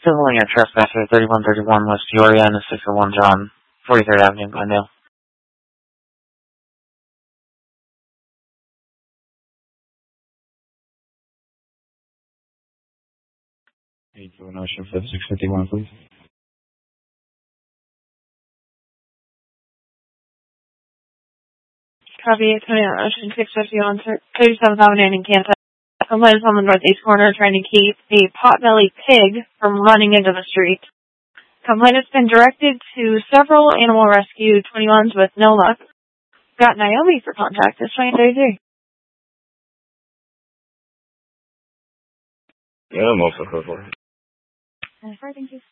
Filling at trespasser 3131 West Peoria and 601 John, 43rd Avenue, Glendale. 821 Ocean Flip 651, please. Copy 821 Ocean 651, 37th Avenue in Kansas. Someone is on the northeast corner trying to keep a potbelly pig from running into the street. Complaint has been directed to several animal rescue 21s with no luck. Got Naomi for contact. It's 2033. Yeah, I'm also for it. Thank you.